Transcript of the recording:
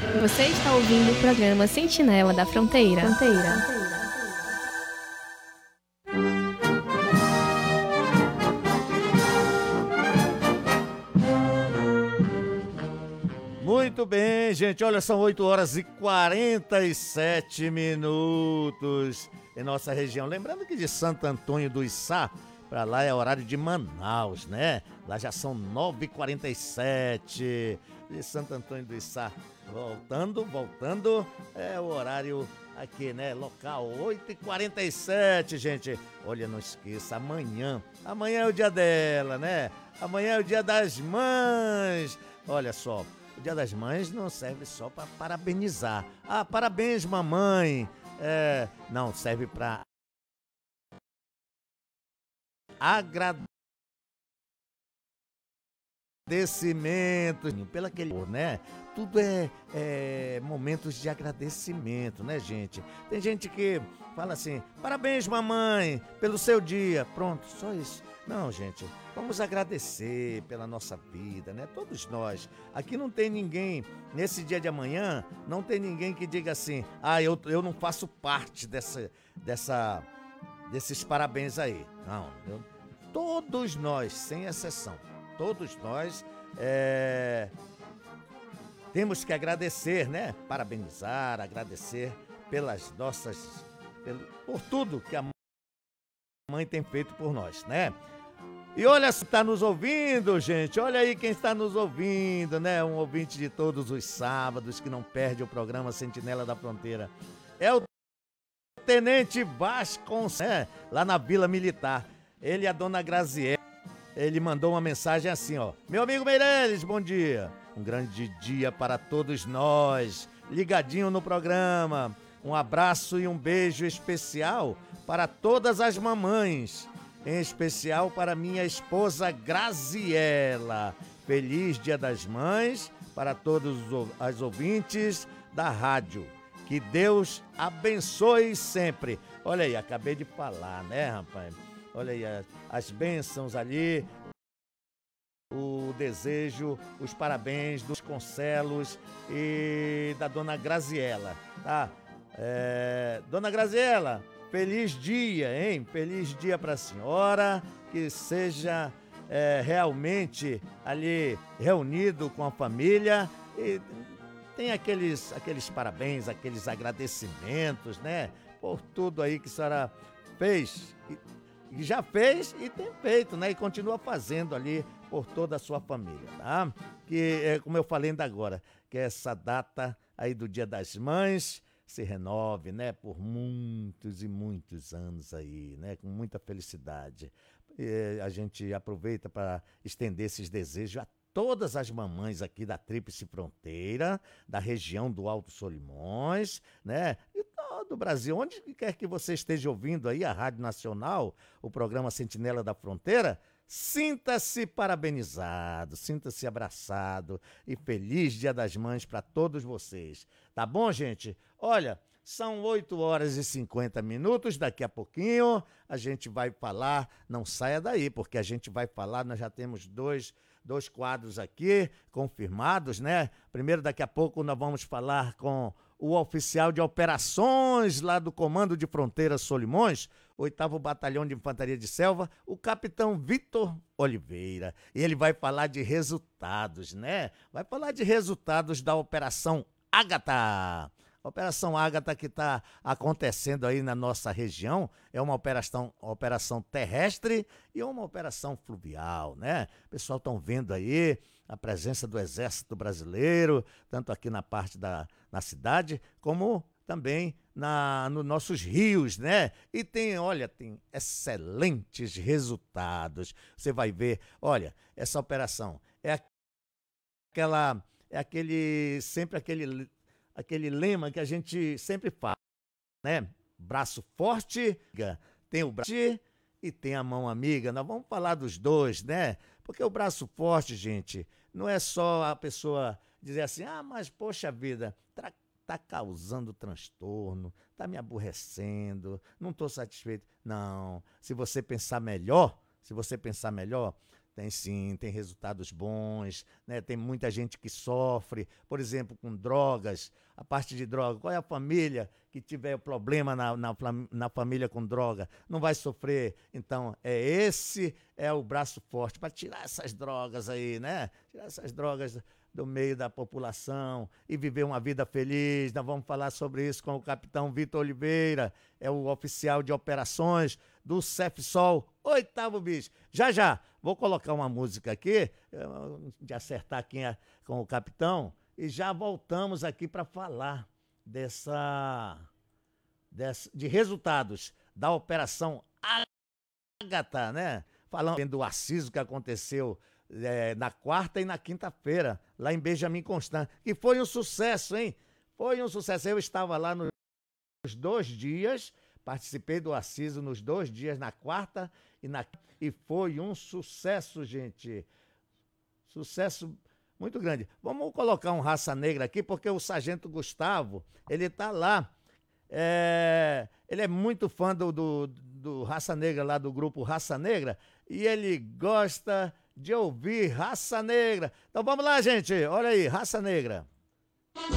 Você está ouvindo o programa Sentinela da Fronteira. Muito bem, gente. Olha, são 8 horas e 47 minutos em nossa região. Lembrando que de Santo Antônio do Içá para lá é horário de Manaus, né? Lá já são 9h47. De Santo Antônio do Içá voltando, é o horário aqui, né? Local 8h47, gente. Olha, não esqueça, amanhã é o dia dela, né? Amanhã é o dia das mães. Olha só, o Dia das Mães não serve só para parabenizar. Ah, parabéns, mamãe. Não, serve para agradecimento pelo aquele, né? Tudo é momentos de agradecimento, né, gente? Tem gente que fala assim, parabéns, mamãe, pelo seu dia. Pronto, só isso. Não, gente, vamos agradecer pela nossa vida, né? Todos nós. Aqui não tem ninguém, nesse dia de amanhã, não tem ninguém que diga assim, eu não faço parte desses parabéns aí. Não, todos nós, sem exceção, todos nós temos que agradecer, né? Parabenizar, agradecer por tudo que a mãe tem feito por nós, né? E olha, se está nos ouvindo, gente, olha aí quem está nos ouvindo, né? Um ouvinte de todos os sábados que não perde o programa Sentinela da Fronteira. É o Tenente Vasconcelos, né? Lá na Vila Militar. Ele e a dona Graziella. Ele mandou uma mensagem assim, ó. Meu amigo Meireles, bom dia. Um grande dia para todos nós. Ligadinho no programa. Um abraço e um beijo especial para todas as mamães. Em especial para minha esposa Graziella. Feliz Dia das Mães para todos os ouvintes da rádio. Que Deus abençoe sempre. Olha aí, acabei de falar, né, rapaz? Olha aí, as bênçãos ali, o desejo, os parabéns dos Concelos e da dona Graziella, tá? Dona Graziella, feliz dia, hein? Feliz dia pra senhora, que seja realmente ali reunido com a família e tem aqueles parabéns, aqueles agradecimentos, né? Por tudo aí que a senhora fez, e já fez e tem feito, né? E continua fazendo ali por toda a sua família, tá? Que, como eu falei ainda agora, que essa data aí do Dia das Mães se renove, né? Por muitos e muitos anos aí, né? Com muita felicidade. E a gente aproveita para estender esses desejos a todas as mamães aqui da Tríplice Fronteira, da região do Alto Solimões, né? E todo o Brasil, onde quer que você esteja ouvindo aí a Rádio Nacional, o programa Sentinela da Fronteira, sinta-se parabenizado, sinta-se abraçado e feliz Dia das Mães para todos vocês. Tá bom, gente? Olha, são 8 horas e 50 minutos, daqui a pouquinho a gente vai falar, não saia daí, porque a gente vai falar, nós já temos dois quadros aqui confirmados, né? Primeiro, daqui a pouco nós vamos falar com o oficial de operações lá do Comando de Fronteira Solimões, 8º Batalhão de Infantaria de Selva, o capitão Vitor Oliveira. E ele vai falar de resultados, né? Vai falar de resultados da Operação Ágata. A Operação Ágata que está acontecendo aí na nossa região é uma operação terrestre e uma operação fluvial, né? O pessoal estão vendo aí a presença do Exército Brasileiro, tanto aqui na parte na cidade, como também nos nossos rios, né? E tem excelentes resultados. Você vai ver, olha, essa operação sempre aquele lema que a gente sempre fala, né? Braço forte, tem o braço e tem a mão amiga. Nós vamos falar dos dois, né? Porque o braço forte, gente, não é só a pessoa dizer assim, mas poxa vida, tá causando transtorno, tá me aborrecendo, não estou satisfeito. Não, se você pensar melhor, Tem sim, tem resultados bons, né? Tem muita gente que sofre, por exemplo, com drogas, a parte de droga. Qual é a família que tiver problema na família com droga? Não vai sofrer. Então, esse é o braço forte para tirar essas drogas aí, né? Tirar essas drogas do meio da população e viver uma vida feliz. Nós vamos falar sobre isso com o capitão Vitor Oliveira, é o oficial de operações do Cefsol, 8º BIS. Já, já, vou colocar uma música aqui, de acertar aqui com o capitão, e já voltamos aqui para falar de resultados da Operação Ágata, né? Falando do aciso que aconteceu na quarta e na quinta-feira, lá em Benjamin Constant, que foi um sucesso, hein? Foi um sucesso. Eu estava lá nos 2 dias, participei do aciso nos 2 dias, na quarta e foi um sucesso, gente. Sucesso muito grande. Vamos colocar um Raça Negra aqui, porque o Sargento Gustavo, ele tá lá. Ele é muito fã do Raça Negra, lá do grupo Raça Negra, e ele gosta de ouvir Raça Negra. Então vamos lá, gente. Olha aí, Raça Negra.